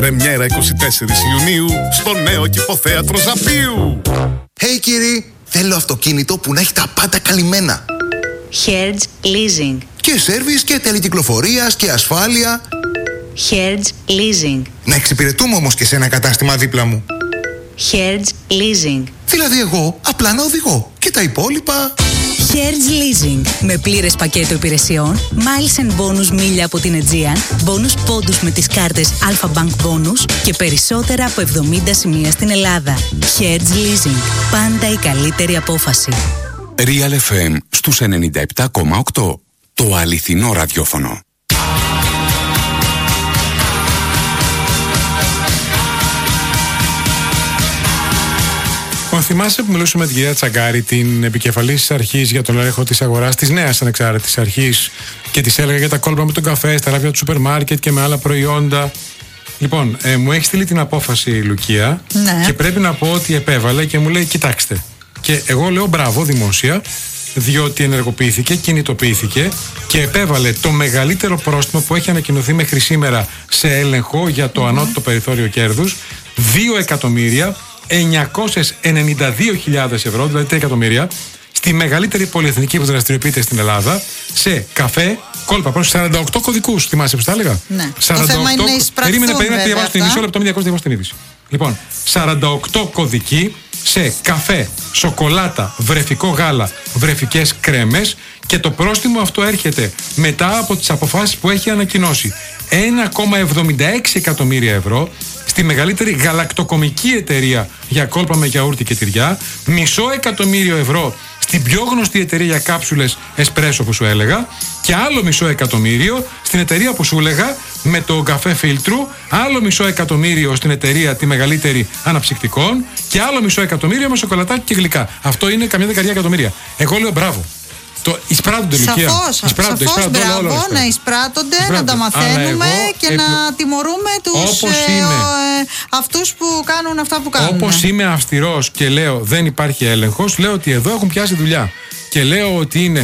Πρεμιέρα 24 Ιουνίου στο νέο Κηφοθέατρο Ζαπίου. Hey κύριοι, θέλω αυτοκίνητο που να έχει τα πάντα καλυμμένα. Hertz Leasing. Και σέρβις και τελεκυκλοφορίας και ασφάλεια. Hertz Leasing. Να εξυπηρετούμε όμως και σε ένα κατάστημα δίπλα μου. Hertz Leasing. Δηλαδή εγώ απλά να οδηγώ και τα υπόλοιπα... Hertz Leasing. Με πλήρες πακέτο υπηρεσιών, miles and bonus μίλια από την Aegean, bonus πόντους με τις κάρτες Alpha Bank Bonus και περισσότερα από 70 σημεία στην Ελλάδα. Hertz Leasing. Πάντα η καλύτερη απόφαση. Real FM στους 97,8. Το αληθινό ραδιόφωνο. Θυμάσαι που μιλούσαμε με την κυρία Τσαγκάρη, την επικεφαλής της αρχής για τον έλεγχο της αγοράς, της νέας ανεξάρτητης αρχής, και της έλεγα για τα κόλπα με τον καφέ, στα ράφια του σούπερ μάρκετ και με άλλα προϊόντα. Λοιπόν, μου έχει στείλει την απόφαση η Λουκία, ναι. Και πρέπει να πω ότι επέβαλε και μου λέει: κοιτάξτε. Και εγώ λέω μπράβο δημόσια, διότι ενεργοποιήθηκε, κινητοποιήθηκε και επέβαλε το μεγαλύτερο πρόστιμο που έχει ανακοινωθεί μέχρι σήμερα σε έλεγχο για το ανώτατο περιθώριο κέρδους, 2.992.000 ευρώ, δηλαδή 3 εκατομμύρια, στη μεγαλύτερη πολυεθνική που δραστηριοποιείται στην Ελλάδα, σε καφέ, κόλπα, προς 48 κωδικούς. Θυμάσαι που τα έλεγα? Ναι. 48... Το θέμα είναι Περίμενε να διαβάσω την μισό λεπτό, μην διακόψω την είδηση. Λοιπόν, 48 κωδικοί σε καφέ, σοκολάτα, βρεφικό γάλα, βρεφικές κρέμες, και το πρόστιμο αυτό έρχεται μετά από τις αποφάσεις που έχει ανακοινώσει. 1,76 εκατομμύρια ευρώ στη μεγαλύτερη γαλακτοκομική εταιρεία για κόλπα με γιαούρτι και τυριά, 500.000 ευρώ στην πιο γνωστή εταιρεία για κάψουλες εσπρέσο που σου έλεγα, και άλλο 500.000 στην εταιρεία που σου έλεγα με το καφέ φίλτρου, άλλο 500.000 στην εταιρεία τη μεγαλύτερη αναψυκτικών, και άλλο 500.000 με σοκολατάκι και γλυκά. Αυτό είναι καμιά δεκαριά εκατομμύρια. Εγώ λέω μπράβο. Σαφώς, μπράβο, να εισπράττονται, να τα μαθαίνουμε και να τιμωρούμε αυτούς που κάνουν αυτά που κάνουν. Όπως είμαι αυστηρός και λέω δεν υπάρχει έλεγχος, λέω ότι εδώ έχουν πιάσει δουλειά. Και λέω ότι είναι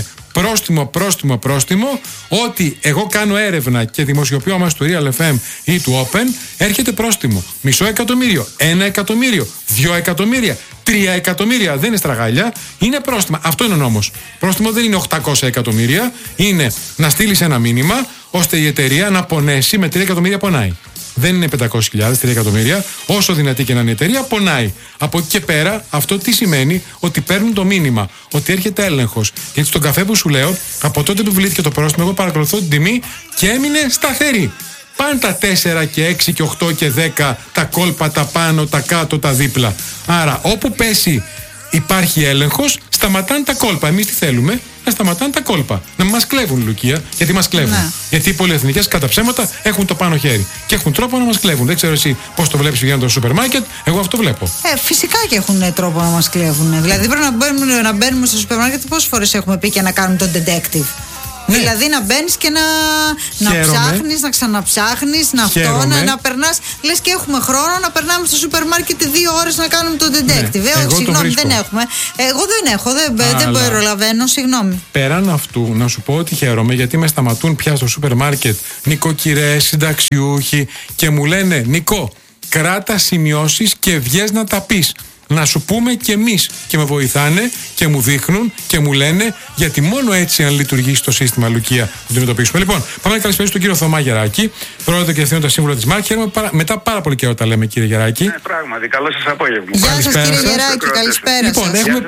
πρόστιμο, ότι εγώ κάνω έρευνα και δημοσιοποιώ αμέσως του Real FM ή του Open, έρχεται πρόστιμο 500.000, 1 εκατομμύριο, 2 εκατομμύρια, 3 εκατομμύρια. Δεν είναι στραγάλια, είναι πρόστιμα. Αυτό είναι ο νόμος. Πρόστιμο δεν είναι 800 εκατομμύρια, είναι να στείλεις ένα μήνυμα ώστε η εταιρεία να πονέσει. Με 3 εκατομμύρια πονάει. Δεν είναι 500.000, 3 εκατομμύρια. Όσο δυνατή και να είναι η εταιρεία, πονάει. Από εκεί και πέρα, αυτό τι σημαίνει? Ότι παίρνουν το μήνυμα, ότι έρχεται έλεγχος. Γιατί στον καφέ που σου λέω, από τότε που βλήθηκε το πρόστιμο, εγώ παρακολουθώ την τιμή και έμεινε σταθερή. Πάνε τα 4 και 6 και 8 και 10, τα κόλπα, τα πάνω, τα κάτω, τα δίπλα. Άρα, όπου πέσει υπάρχει έλεγχος, σταματάνε τα κόλπα. Εμείς τι θέλουμε? Να σταματάνε τα κόλπα. Να μην μας κλέβουν, Λουκία. Γιατί μας κλέβουν. Ναι. Γιατί οι πολυεθνικές κατά ψέματα έχουν το πάνω χέρι και έχουν τρόπο να μας κλέβουν. Δεν ξέρω εσύ πώς το βλέπεις πηγαίνοντας στο σούπερ μάρκετ. Εγώ αυτό βλέπω. Φυσικά και έχουν τρόπο να μας κλέβουν. Δηλαδή πρέπει να μπαίνουμε στο σούπερ μάρκετ. Πόσες φορές έχουμε πει και να κάνουν τον detective? Ναι. Δηλαδή να μπαίνεις και να ψάχνεις, να ξαναψάχνεις, να περνάς. Λες και έχουμε χρόνο να περνάμε στο σούπερ μάρκετ 2 ώρες να κάνουμε το detective. Ναι, συγγνώμη, δεν έχουμε. Εγώ δεν έχω, δεν προλαβαίνω, συγγνώμη. Πέραν αυτού, να σου πω ότι χαίρομαι, γιατί με σταματούν πια στο σούπερ μάρκετ νοικοκυρές, συνταξιούχοι και μου λένε: Νικό, κράτα σημειώσεις και βγες να τα πεις. Να σου πούμε κι εμείς. Και με βοηθάνε και μου δείχνουν και μου λένε, γιατί μόνο έτσι, αν λειτουργήσει το σύστημα, Λουκία, θα το αντιμετωπίσουμε. Λοιπόν, πάμε να καλησπέρισουμε τον κύριο Θωμά Γεράκη, πρόεδρο και ευθύνοντα σύμβουλο της ΜΑΚ. Χαίρομαι μετά πάρα πολύ καιρό τα λέμε, κύριε Γεράκη. Ναι, πράγματι. Καλό σας απόγευμα. Γεια σας, κύριε Γεράκη, καλησπέρα. Λοιπόν, έχουμε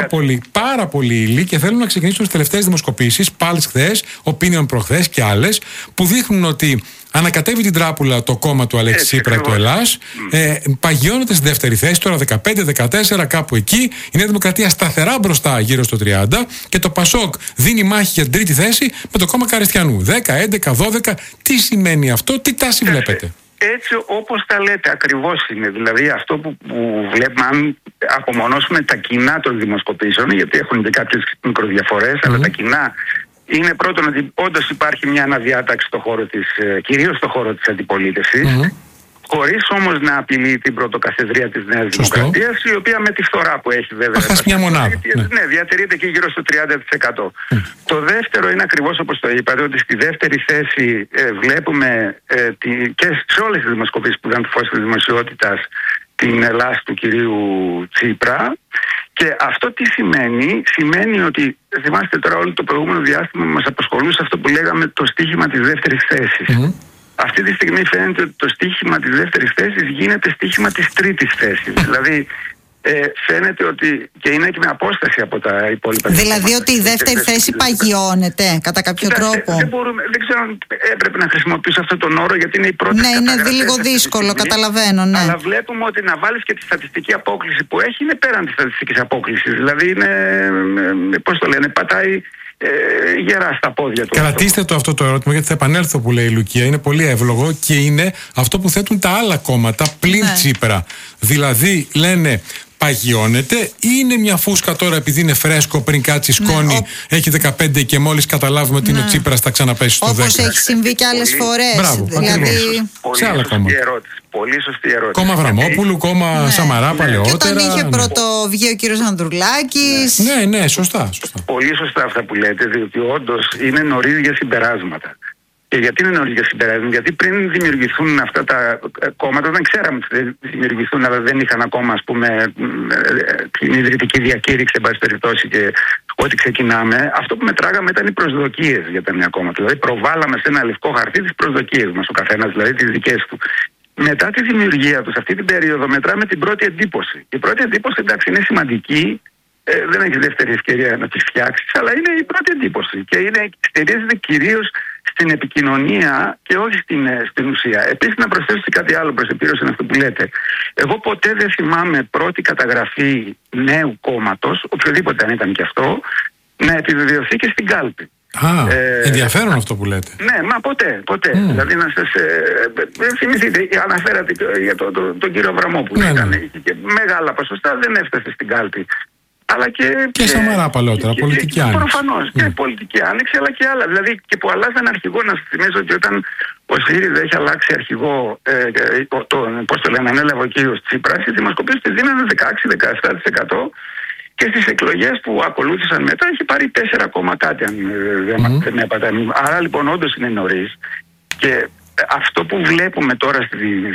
πάρα πολύ ύλη και θέλω να ξεκινήσουμε τις τελευταίες δημοσκοπήσεις, πάλι χθες, Opinion προχθές και άλλες, που δείχνουν ότι ανακατεύει την τράπουλα το κόμμα του Αλέξη Τσίπρα του Ελλάς. Παγιώνεται στη δεύτερη θέση, τώρα 15-14, κάπου εκεί. Η Νέα Δημοκρατία σταθερά μπροστά, γύρω στο 30. Και το Πασόκ δίνει μάχη για την τρίτη θέση με το κόμμα Καριστιανού. 10, 11, 12. Τι σημαίνει αυτό, τι τάση βλέπετε? Έτσι όπως τα λέτε ακριβώς είναι. Δηλαδή αυτό που βλέπουμε, αν απομονώσουμε τα κοινά των δημοσκοπήσεων, γιατί έχουν και κάποιες μικροδιαφορές, αλλά τα κοινά είναι πρώτον ότι όντως υπάρχει μια αναδιάταξη στο χώρο της, κυρίως στο χώρο της αντιπολίτευσης, χωρίς όμως να απειλεί την πρωτοκαθεδρία της Νέας Δημοκρατίας, η οποία με τη φθορά που έχει βέβαια. Θα χάσει μια μονάδα. Ναι, διατηρείται εκεί γύρω στο 30%. Το δεύτερο είναι ακριβώς όπως το είπατε, ότι στη δεύτερη θέση βλέπουμε και σε όλες τις δημοσκοπήσεις που ήταν φως της δημοσιότητας την Ελλάδα του κυρίου Τσίπρα. Και αυτό τι σημαίνει? Σημαίνει ότι, θυμάστε τώρα, όλο το προηγούμενο διάστημα μας απασχολούσε αυτό που λέγαμε το στίχημα της δεύτερης θέσης. Αυτή τη στιγμή φαίνεται ότι το στίχημα της δεύτερης θέσης γίνεται στίχημα της τρίτης θέσης. Δηλαδή φαίνεται ότι και είναι και με απόσταση από τα υπόλοιπα. Δηλαδή ότι η δεύτερη θέση παγιώνεται κατά κάποιο τρόπο. Δεν ξέρω αν έπρεπε να χρησιμοποιήσω αυτόν τον όρο, γιατί είναι η πρώτη. Ναι, είναι λίγο δύσκολο, καταλαβαίνω. Ναι. Αλλά βλέπουμε ότι να βάλεις και τη στατιστική απόκλιση που έχει είναι πέραν της στατιστικής απόκλισης. Δηλαδή είναι, πώς το λένε, πατάει γερά στα πόδια του. Κρατήστε το αυτό το ερώτημα, γιατί θα επανέλθω που λέει η Λουκία. Είναι πολύ εύλογο και είναι αυτό που θέτουν τα άλλα κόμματα πλην Τσίπρα. Δηλαδή λένε παγιώνεται ή είναι μια φούσκα τώρα επειδή είναι φρέσκο, πριν κάτσει σκόνη, έχει 15 και μόλις καταλάβουμε ότι είναι ο Τσίπρας θα ξαναπέσει στο 10. Όπως έχει συμβεί και άλλες φορές. Μπράβο, δηλαδή... σε άλλα κόμματα. Πολύ σωστή ερώτηση. Κόμμα Βραμόπουλου, κόμμα Σαμαρά παλαιότερα. Και όταν είχε πρωτοβγεί ο κύριος Ανδρουλάκης. Ναι, σωστά. Πολύ σωστά αυτά που λέτε, διότι όντως είναι νωρίς για συμπεράσματα. Και γιατί είναι νωρίς για συμπεράσματα? Γιατί πριν δημιουργηθούν αυτά τα κόμματα, δεν ξέραμε ότι θα δημιουργηθούν, αλλά δεν είχαν ακόμα, ας πούμε, την ιδρυτική διακήρυξη, εν πάση περιπτώσει, και ό,τι ξεκινάμε. Αυτό που μετράγαμε ήταν οι προσδοκίες για τα νέα κόμματα. Δηλαδή, προβάλαμε σε ένα λευκό χαρτί τις προσδοκίες μας, ο καθένας, δηλαδή τις δικές του. Μετά τη δημιουργία τους, αυτή την περίοδο, μετράμε την πρώτη εντύπωση. Η πρώτη εντύπωση, εντάξει, είναι σημαντική. Δεν έχει δεύτερη ευκαιρία να τη φτιάξει, αλλά είναι η πρώτη εντύπωση. Και στηρίζεται κυρίως στην επικοινωνία και όχι στην ουσία. Επίσης, να προσθέσω και κάτι άλλο προς επίρρωση αυτό που λέτε. Εγώ ποτέ δεν θυμάμαι πρώτη καταγραφή νέου κόμματος, οποιοδήποτε αν ήταν και αυτό, να επιβεβαιωθεί και στην κάλπη. Ενδιαφέρον αυτό που λέτε. Ναι, μα ποτέ. Δηλαδή να σας θυμηθείτε, αναφέρατε για τον κύριο Βραμόπουλο. Είχε και μεγάλα ποσοστά, δεν έφτασε στην κάλπη. Αλλά και Σαμαρά παλαιότερα, πολιτική άνοιξη. Προφανώς, και πολιτική άνοιξη, αλλά και άλλα. Δηλαδή και που αλλάζαν αρχηγό. Να σας θυμίσω ότι όταν ο ΣΥΡΙΖΑ έχει αλλάξει αρχηγό, πώς το λένε, ανέλαβε ο κύριος Τσίπρας, οι δημοσκοπήσεις της δίνανε 16-17%. Και στις εκλογές που ακολούθησαν μετά έχει πάρει 4, κάτι, αν δεν με απατάει. Άρα λοιπόν όντως είναι νωρίς. Και αυτό που βλέπουμε τώρα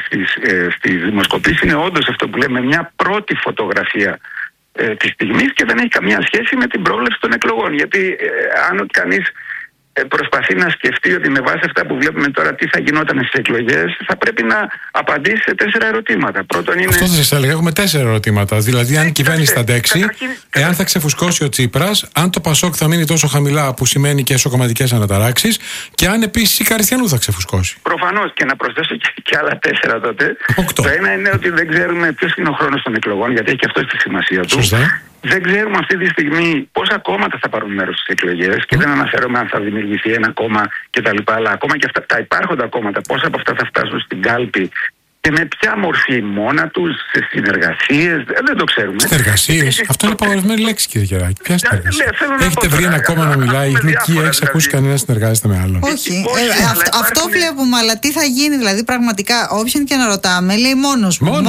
στις δημοσκοπήσεις είναι όντως αυτό που λέμε, μια πρώτη φωτογραφία της στιγμής, και δεν έχει καμία σχέση με την πρόβλεψη των εκλογών. Γιατί αν κανείς προσπαθεί να σκεφτεί ότι με βάση αυτά που βλέπουμε τώρα τι θα γινόταν στις εκλογές, θα πρέπει να απαντήσει σε 4 ερωτήματα. Πρώτον είναι... Αυτό θα σας έλεγα, έχουμε 4 ερωτήματα. Δηλαδή, αν η κυβέρνηση θα αντέξει, εάν θα ξεφουσκώσει ο Τσίπρας, αν το Πασόκ θα μείνει τόσο χαμηλά, που σημαίνει και εσωκομματικές αναταράξεις, και αν επίσης η Καριστιανού θα ξεφουσκώσει. Προφανώς, και να προσθέσω και άλλα 4 τότε. 8. Το ένα είναι ότι δεν ξέρουμε ποιος είναι ο χρόνος των εκλογών, γιατί έχει και αυτό τη σημασία του. Σωστά. Δεν ξέρουμε αυτή τη στιγμή πόσα κόμματα θα πάρουν μέρος στις εκλογές, και δεν αναφέρομαι αν θα δημιουργηθεί ένα κόμμα κτλ. Αλλά ακόμα και αυτά τα υπάρχοντα κόμματα, πόσα από αυτά θα φτάσουν στην κάλπη και με ποια μορφή, μόνα τους, σε συνεργασίες, δεν το ξέρουμε. Συνεργασίες, αυτό είναι απαγορευμένη λέξη, κύριε Γεράκη. Ποια συνεργασία? Έχετε βρει ένα κόμμα να μιλάει, έχεις ακούσει κανένα να συνεργάζεται με άλλον? Όχι, αυτό βλέπουμε, αλλά τι θα γίνει, δηλαδή πραγματικά όποιον και να ρωτάμε λέει μόνος μου.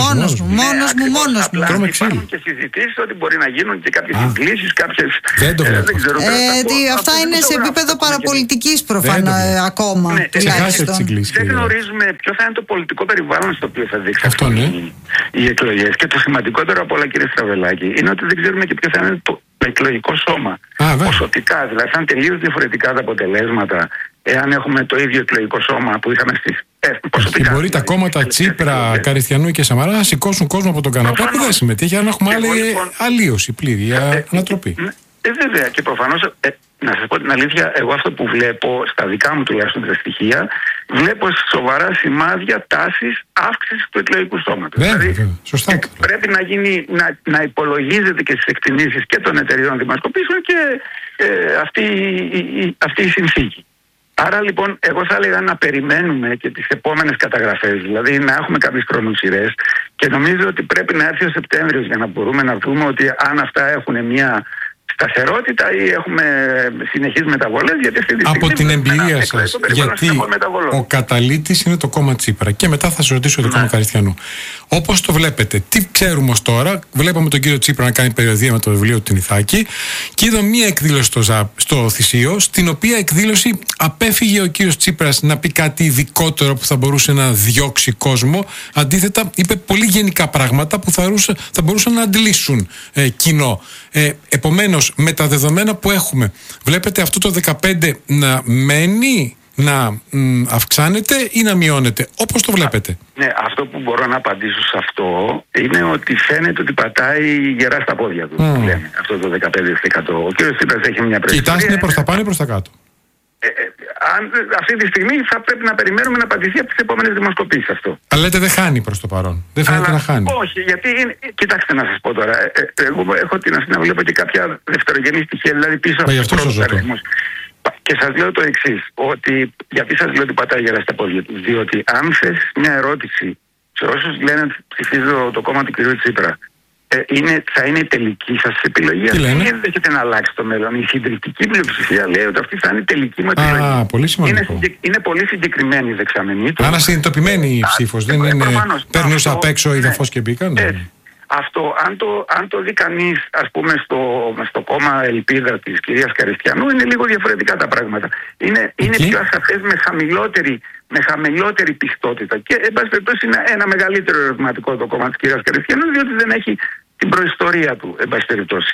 Υπάρχουν και συζητήσεις ότι μπορεί να γίνουν και κάποιες συγκλήσεις, κάποιες... Δεν το βλέπω. Αυτά είναι σε επίπεδο παραπολιτικής προφανώς ακόμα. Δεν γνωρίζουμε ποιο θα είναι το πολιτικό περιβάλλον στο οποίο θα δείξει οι εκλογές. Και το σημαντικότερο από όλα, κύριε Στραβελάκη, είναι ότι δεν ξέρουμε και ποιο θα είναι το εκλογικό σώμα. Ποσοτικά, δηλαδή, θα είναι τελείως διαφορετικά τα αποτελέσματα εάν έχουμε το ίδιο εκλογικό σώμα που είχαμε στις ποσοτικά. Μπορεί τα κόμματα Τσίπρα, Καριστιανού και Σαμαρά να σηκώσουν κόσμο από τον καναπέ που δεν συμμετέχει, αν έχουμε άλλη αλλίωση πλήρη, ανατροπή. Βέβαια, και προφανώς, να σας πω την αλήθεια, εγώ αυτό που βλέπω στα δικά μου τουλάχιστον τα στοιχεία, βλέπω σοβαρά σημάδια τάσης αύξησης του εκλογικού σώματος. Δηλαδή, σωστά. Πρέπει να γίνει, να υπολογίζεται και στις εκτιμήσεις και των εταιριών δημοσκοπήσεων και αυτή η συνθήκη. Άρα λοιπόν, εγώ θα έλεγα να περιμένουμε και τις επόμενες καταγραφές, δηλαδή να έχουμε κάποιες χρονοσυρές, και νομίζω ότι πρέπει να έρθει ο Σεπτέμβριος για να μπορούμε να δούμε ότι αν αυτά έχουν μια σταθερότητα ή έχουμε συνεχείς μεταβολές. Γιατί αυτή τη στιγμή από την εμπειρία σας, γιατί ο καταλύτης είναι το κόμμα Τσίπρα. Και μετά θα σας ρωτήσω το κόμμα Καριστιανού. Όπως το βλέπετε, τι ξέρουμε ως τώρα? Βλέπαμε τον κύριο Τσίπρα να κάνει περιοδεία με το βιβλίο του Τινιθάκη και είδα μία εκδήλωση στο Θησίο, στην οποία εκδήλωση απέφυγε ο κύριος Τσίπρας να πει κάτι ειδικότερο που θα μπορούσε να διώξει κόσμο. Αντίθετα, είπε πολύ γενικά πράγματα που θα μπορούσαν να αντλήσουν κοινό. Επομένως, με τα δεδομένα που έχουμε, βλέπετε αυτό το 15 να μένει, να αυξάνεται ή να μειώνεται, όπως το βλέπετε? Ναι, αυτό που μπορώ να απαντήσω σε αυτό είναι ότι φαίνεται ότι πατάει γερά στα πόδια του. Λέμε, αυτό το 15%. Ο κύριος Τσίπρας έχει μια πρεσβεία. Κοιτάς, είναι προς τα πάνω ή προς τα κάτω? Αυτή τη στιγμή θα πρέπει να περιμένουμε να απαντηθεί από τις επόμενες δημοσκοπήσεις αυτό. Αλλά λέτε δεν χάνει προς το παρόν. Δεν φαίνεται να χάνει. Όχι, γιατί κοιτάξτε να σας πω τώρα. Εγώ έχω την αστυνομία να βλέπω και κάποια δευτερογενή στοιχεία, δηλαδή πίσω από τους πρώτους αριθμούς. Και σας λέω το εξής, ότι γιατί σας λέω ότι πατάει γερά στα πόδια του? Διότι αν θες μια ερώτηση σε όσους λένε ότι ψηφίζω το κόμμα του κ. Τσίπρα, θα είναι η τελική σας επιλογή? Τι λένε? Δεν έχετε να αλλάξει το μέλλον. Η συντριπτική πλειοψηφία λέει ότι αυτή θα είναι η τελική μου επιλογή. Πολύ σημαντικό. Είναι πολύ συγκεκριμένη η δεξαμενή του. Άρα συνειδητοποιημένη η ψήφος, δεν είναι παίρνουσα απ' έξω ή δαφώς και μπήκαν. Αυτό, αν το δει κανείς, ας πούμε, στο κόμμα Ελπίδα της κυρίας Καριστιανού, είναι λίγο διαφορετικά τα πράγματα. Είναι πιο ασαφές, με χαμηλότερη πιστότητα. Και, εν πάση περιπτώσει, είναι ένα μεγαλύτερο ερωτηματικό το κόμμα της κυρίας Καριστιανού, διότι δεν έχει την προϊστορία του, εν πάση περιπτώσει.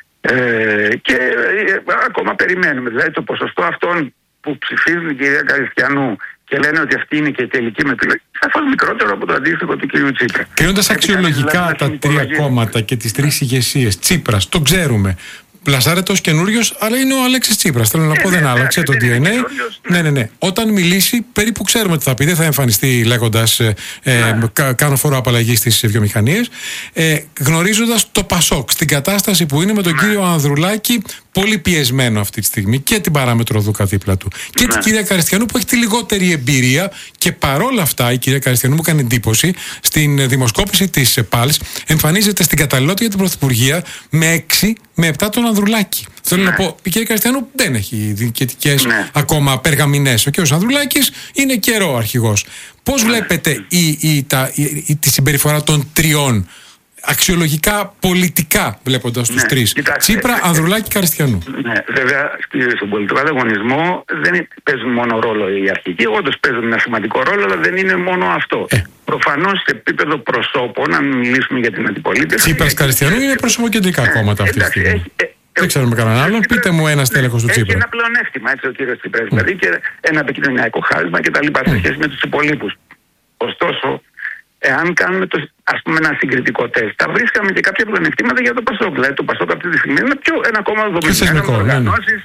Και ακόμα περιμένουμε. Δηλαδή, το ποσοστό αυτών που ψηφίζουν την κυρία Καριστιανού και λένε ότι αυτή είναι και η τελική με επιλογή, σαφώς μικρότερο από το αντίστοιχο του κ. Τσίπρα. Κρίνοντας αξιολογικά τα τρία κόμματα και τις τρεις ηγεσίες, Τσίπρας, το ξέρουμε. Πλασάρεται ως καινούριος, αλλά είναι ο Αλέξης Τσίπρας. Θέλω να πω, δεν άλλαξε το DNA. Ναι. Όταν μιλήσει, περίπου ξέρουμε τι θα πει. Δεν θα εμφανιστεί λέγοντας κάνω φόρο απαλλαγή στις βιομηχανίες. Γνωρίζοντας το Πασόκ στην κατάσταση που είναι με τον κύριο Ανδρουλάκη, πολύ πιεσμένο αυτή τη στιγμή, και την παράμετρο Δούκα δίπλα του. Και την κυρία Καριστιανού που έχει τη λιγότερη εμπειρία, και παρόλα αυτά η κυρία Καριστιανού μου κάνει εντύπωση στην δημοσκόπηση της ΠΑΛΣ εμφανίζεται στην καταλληλότητα για την Πρωθυπουργία με 6 με 7 τον Ανδρουλάκη. Θέλω να πω, η κυρία Καριστιανού δεν έχει διοικητικές ακόμα περγαμηνές. Ο κύριος Ανδρουλάκης είναι καιρό αρχηγός. Πώς βλέπετε τη συμπεριφορά των τριών? Αξιολογικά, πολιτικά, βλέποντας τους τρεις. Τσίπρα, Ανδρουλάκη, Καριστιανού. Ναι, βέβαια, στον πολιτικό ανταγωνισμό δεν παίζουν μόνο ρόλο οι αρχηγοί. Όντως παίζουν ένα σημαντικό ρόλο, αλλά δεν είναι μόνο αυτό. Προφανώς σε επίπεδο προσώπων, αν μιλήσουμε για την αντιπολίτευση. Τσίπρας, Καριστιανού είναι προσωποκεντρικά κόμματα αυτή τη στιγμή. Δεν ξέρουμε κανέναν άλλον. Πείτε μου ένα τέλεχος του Τσίπρα. Έχει ένα πλεονέκτημα, έτσι, ο κύριος Τσίπρας. Δηλαδή και ένα επικοινωνιακό χάρισμα κτλ. Σε σχέση με τους υπολείπους. Ωστόσο, εάν κάνουμε ας πούμε ένα συγκριτικό τεστ, θα βρίσκαμε και κάποια πλεονεκτήματα για το Πασόκ. Δηλαδή το Πασόκ αυτή τη στιγμή είναι ένα κόμμα δομημένο με οργανώσεις,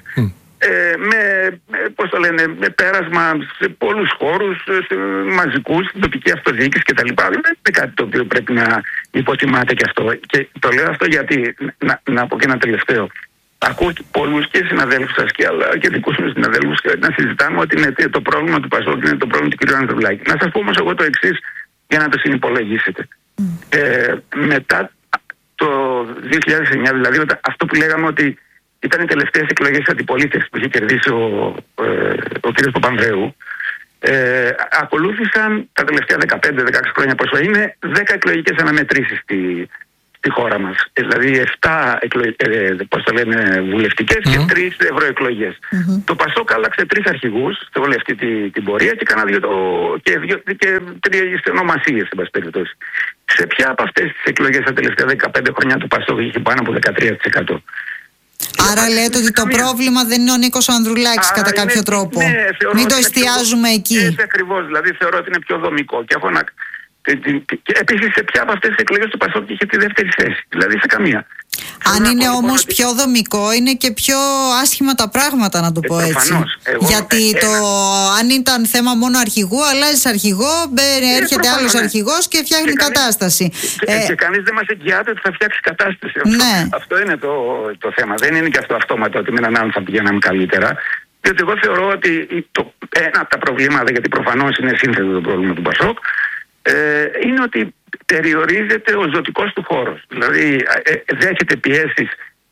με πέρασμα σε πολλούς χώρους, μαζικούς, στην τοπική αυτοδιοίκηση κτλ. Δεν είναι κάτι το οποίο πρέπει να υποτιμάται και αυτό. Και το λέω αυτό γιατί, να πω και ένα τελευταίο. Ακούω πολλούς και συναδέλφους σας αλλά και δικούς μου συναδέλφους να συζητάμε ότι είναι το πρόβλημα του Πασόκ είναι το πρόβλημα του κ. Ανδρουλάκη. Να σας πω όμως εγώ το εξής, για να το συνυπολογίσετε. Μετά το 2009, δηλαδή αυτό που λέγαμε ότι ήταν οι τελευταίες εκλογές της αντιπολίτευσης που είχε κερδίσει ο κ. Παπανδρέου, ακολούθησαν τα τελευταία 15-16 χρόνια πόσο είναι 10 εκλογικές αναμετρήσεις στη χώρα μας. Δηλαδή 7 βουλευτικές και 3 ευρωεκλογές. Το Πασόκ άλλαξε 3 αρχηγούς σε όλη αυτή την πορεία και κάνα και 3 ονομασίες, εν πάση περιπτώσει. Σε ποια από αυτές τις εκλογές τα τελευταία 15 χρόνια το Πασόκ είχε πάνω από 13%? Άρα λέτε ότι το πρόβλημα δεν είναι ο Νίκος Ανδρουλάκης κατά κάποιο τρόπο. Μην το εστιάζουμε εκεί. Έτσι ακριβώς. Δηλαδή θεωρώ ότι είναι πιο δομικό. Και επίσης σε ποια από αυτές τις εκλογές του Πασόκ είχε τη δεύτερη θέση? Δηλαδή σε καμία. Αν είναι όμως πιο δομικό, είναι και πιο άσχημα τα πράγματα, να το πω έτσι. Γιατί αν ήταν θέμα μόνο αρχηγού, αλλάζεις αρχηγό, έρχεται άλλος αρχηγός και φτιάχνει κατάσταση. Και κανείς δεν μας εγγυάται ότι θα φτιάξει κατάσταση. Αυτό είναι το θέμα. Δεν είναι και αυτό αυτόματο ότι με έναν άλλον θα πηγαίναμε καλύτερα. Διότι εγώ θεωρώ ότι ένα από τα προβλήματα, γιατί προφανώς είναι σύνθετο το πρόβλημα του Πασόκ, είναι ότι περιορίζεται ο ζωτικός του χώρος. Δηλαδή δέχεται πιέσεις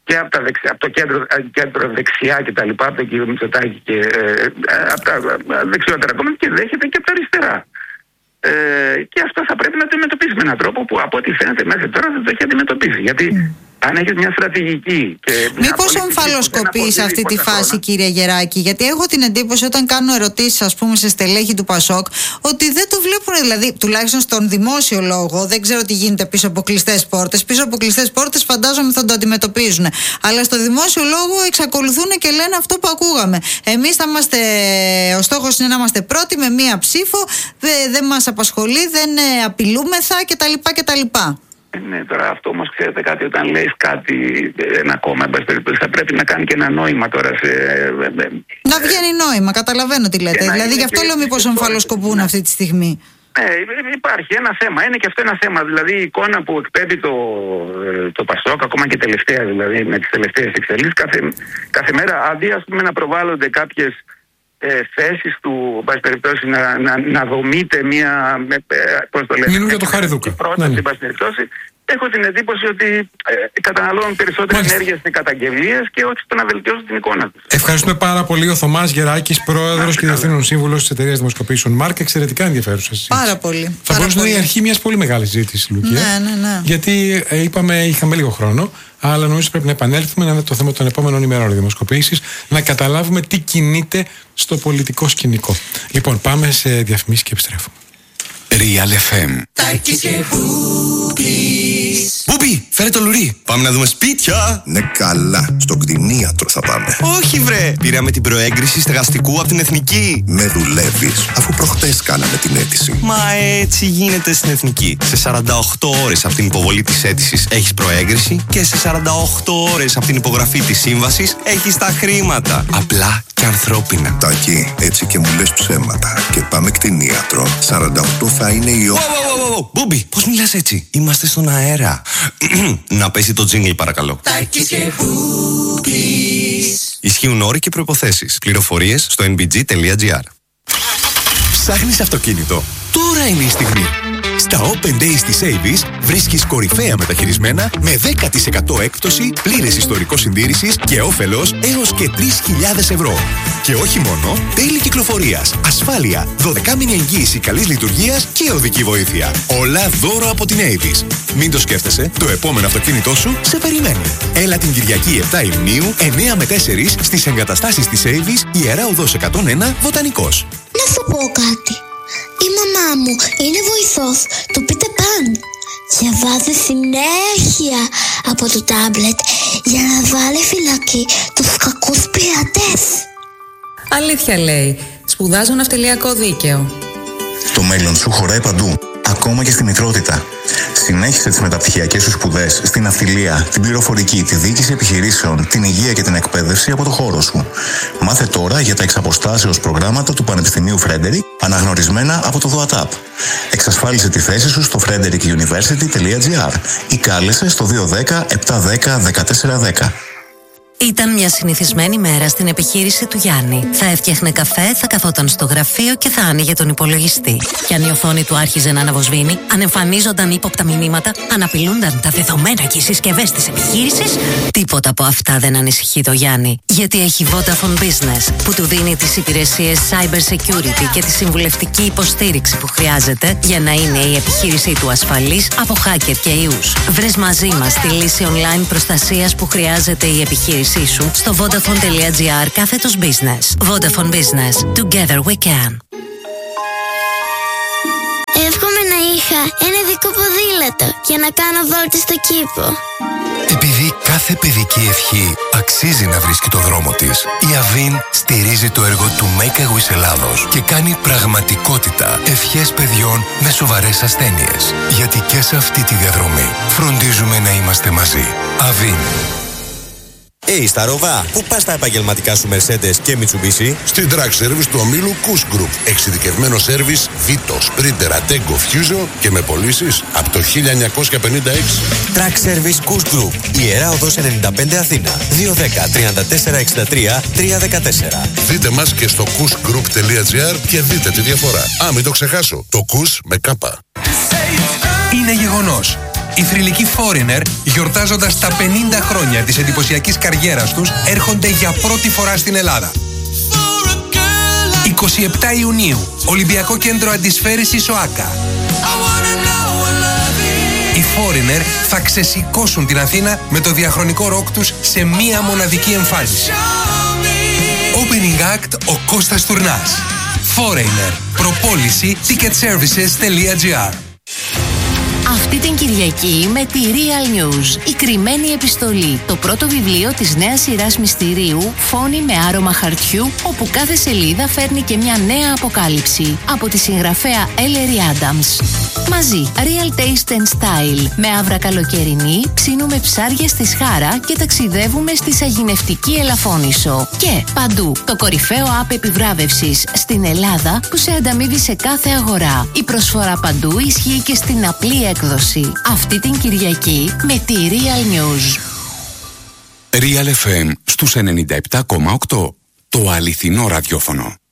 και από το κέντρο δεξιά και τα λοιπά, από τον κύριο Μητσοτάκη και από τα δεξιότερα κόμματα, και δέχεται και από τα αριστερά. Και αυτό θα πρέπει να το αντιμετωπίσει με έναν τρόπο που από ό,τι φαίνεται μέχρι τώρα δεν το έχει αντιμετωπίσει. Γιατί αν έχεις μια στρατηγική. Μήπως ομφαλοσκοπείς αυτή τη φάση, κύριε Γεράκη? Γιατί έχω την εντύπωση, όταν κάνω ερωτήσεις, ας πούμε, σε στελέχη του Πασόκ, ότι δεν το βλέπουν, δηλαδή τουλάχιστον στον δημόσιο λόγο. Δεν ξέρω τι γίνεται πίσω από κλειστές πόρτες. Πίσω από κλειστές πόρτες φαντάζομαι θα το αντιμετωπίζουν. Αλλά στο δημόσιο λόγο εξακολουθούν και λένε αυτό που ακούγαμε. Εμείς θα είμαστε, ο στόχος είναι να είμαστε πρώτοι με μία ψήφο, δεν μας απασχολεί, δεν απειλούμεθα κτλ. Ναι, τώρα αυτό όμως ξέρετε κάτι, όταν λες κάτι, ένα κόμμα, θα πρέπει να κάνει και ένα νόημα τώρα. Να βγαίνει νόημα, καταλαβαίνω τι λέτε. Δηλαδή γι' αυτό λέω μήπως ομφαλοσκοπούν αυτή τη στιγμή. Υπάρχει ένα θέμα, είναι και αυτό ένα θέμα. Δηλαδή η εικόνα που εκπέμπει το Πασόκ, ακόμα και τελευταία, δηλαδή με τις τελευταίες εξελίξεις, κάθε μέρα, αντί ας πούμε να προβάλλονται κάποιες θέσεις του, πάση περιπτώσει, να δομείται μια, πώς το λέμε, μιλούν για το Χαριδούκα. Πρόταση, πάση περιπτώσει, έχω την εντύπωση ότι καταναλώνουν περισσότερη ενέργεια στις καταγγελίες και όχι στο να βελτιώσουν την εικόνα τους. Ευχαριστούμε πάρα πολύ. Ο Θωμάς Γεράκης, πρόεδρος και διευθύνων σύμβουλος της εταιρείας δημοσκοπήσεων Μάρκα. Εξαιρετικά ενδιαφέρουσα συζήτηση. Πάρα πολύ. Θα μπορούσε να είναι η αρχή μιας πολύ μεγάλης συζήτησης, Λουκία. Ναι. Γιατί είχαμε λίγο χρόνο, αλλά νομίζω πρέπει να επανέλθουμε, να είναι το θέμα των επόμενων ημερών δημοσκοπήσεις, να καταλάβουμε τι κινείται στο πολιτικό σκηνικό. Λοιπόν, πάμε σε διαφημίσεις και επιστρέφουμε. Real FM. Μπούπι, φέρε το λουρί. Πάμε να δούμε σπίτια. Ναι, καλά. Στον κτηνίατρο θα πάμε. Όχι, βρε. Πήραμε την προέγκριση στεγαστικού από την Εθνική. Με δουλεύεις, αφού προχτές κάναμε την αίτηση. Μα έτσι γίνεται στην Εθνική. Σε 48 ώρες από την υποβολή της αίτησης έχεις προέγκριση και σε 48 ώρες από την υπογραφή της σύμβασης έχεις τα χρήματα. Απλά και ανθρώπινα. Τάκη, έτσι και μου λες ψέματα. Και πάμε κτηνίατρο. 48 θα είναι η ώρα. Μπούμπι, πώς μιλάς έτσι? Είμαστε στον αέρα. Να πέσει το τζίνγκλ, παρακαλώ. Ισχύουν όροι και προϋποθέσεις. Πληροφορίες στο nbg.gr. Ψάχνεις αυτοκίνητο? Τώρα είναι η στιγμή. Στα Open Days της Avis βρίσκεις κορυφαία μεταχειρισμένα με 10% έκπτωση, πλήρες ιστορικό συντήρησης και όφελος έως και 3.000 ευρώ. Και όχι μόνο, τέλη κυκλοφορίας, ασφάλεια, 12μηνη εγγύηση καλής λειτουργίας και οδική βοήθεια. Όλα δώρο από την Avis. Μην το σκέφτεσαι, το επόμενο αυτοκίνητό σου σε περιμένει. Έλα την Κυριακή 7 Ιουνίου, 9 με 4 στις εγκαταστάσεις της Avis, Ιερά Οδός 101, Βοτανικός. Να σου πω κάτι. Η μαμά μου είναι βοηθός του Peter Pan. Διαβάζει συνέχεια από το τάμπλετ για να βάλει φυλακή τους κακούς πειρατές. Αλήθεια λέει. Σπουδάζω ναυτιλιακό δίκαιο. Το μέλλον σου χωράει παντού, ακόμα και στη μητρότητα. Συνέχισε τις μεταπτυχιακές σου σπουδές στην ναυτιλία, την πληροφορική, τη διοίκηση επιχειρήσεων, την υγεία και την εκπαίδευση από το χώρο σου. Μάθε τώρα για τα εξαποστάσεως προγράμματα του Πανεπιστημίου Φρέντερικ, αναγνωρισμένα από το ΔΟΑΤΑΠ. Εξασφάλισε τη θέση σου στο frederickuniversity.gr ή κάλεσε στο 210 710 1410. Ήταν μια συνηθισμένη μέρα στην επιχείρηση του Γιάννη. Θα έφτιαχνε καφέ, θα καθόταν στο γραφείο και θα άνοιγε τον υπολογιστή. Κι αν η οθόνη του άρχιζε να αναβοσβήνει, αν εμφανίζονταν ύποπτα μηνύματα, αν απειλούνταν τα δεδομένα και οι συσκευές της επιχείρησης, τίποτα από αυτά δεν ανησυχεί το Γιάννη. Γιατί έχει Vodafone Business, που του δίνει τις υπηρεσίες Cyber Security και τη συμβουλευτική υποστήριξη που χρειάζεται για να είναι η επιχείρησή του ασφαλής από hacker και ιούς. Βρες μαζί μας τη λύση online προστασίας που χρειάζεται η επιχείρηση σου στο vodafone.gr/business. Vodafone Business. Together we can. Εύχομαι να είχα ένα δικό ποδήλατο για να κάνω βόλτες στο κήπο. Επειδή κάθε παιδική ευχή αξίζει να βρίσκει το δρόμο της, η Avin στηρίζει το έργο του Make a Wish Ελλάδος και κάνει πραγματικότητα ευχές παιδιών με σοβαρές ασθένειες. Γιατί και σε αυτή τη διαδρομή φροντίζουμε να είμαστε μαζί. Avin. Σταρόβα, πού πας τα επαγγελματικά σου Mercedes και Mitsubishi? Στην Track Service του ομίλου Kuss Group. Εξειδικευμένο σέρβις Vito, Sprinter, Ateco, Fusion και με πωλήσεις από το 1956. Track Service Kuss Group. Ιερά Οδός 95 Αθήνα. 210 34 63 314. Δείτε μας και στο kussgroup.gr και δείτε τη διαφορά. Μην το ξεχάσω. Το Kuss με κάπα. Είναι γεγονός. Οι θρυλικοί Foreigner, γιορτάζοντας τα 50 χρόνια της εντυπωσιακής καριέρας τους, έρχονται για πρώτη φορά στην Ελλάδα. 27 Ιουνίου, Ολυμπιακό Κέντρο Αντισφαίρησης ΟΑΚΑ. Οι Foreigner θα ξεσηκώσουν την Αθήνα με το διαχρονικό ροκ τους σε μία μοναδική εμφάνιση. Opening Act ο Κώστας Τουρνάς. Foreigner. Προπόληση ticketservices.gr. Αυτή την Κυριακή με τη Real News, η κρυμμένη επιστολή, το πρώτο βιβλίο της νέας σειράς μυστηρίου «Φόνοι με άρωμα χαρτιού», όπου κάθε σελίδα φέρνει και μια νέα αποκάλυψη από τη συγγραφέα Ellery Adams. Μαζί, Real Taste and Style, με άβρα καλοκαιρινή, ψήνουμε ψάρια στη Σχάρα και ταξιδεύουμε στη σαγηνευτική Ελαφώνησο. Και παντού, το κορυφαίο app επιβράβευσης στην Ελλάδα που σε ανταμείβει σε κάθε αγορά. Η προσφορά παντού ισχύει και στην απλή έκδοση. Αυτή την Κυριακή με τη Real News. Real FM στους 97,8. Το αληθινό ραδιόφωνο.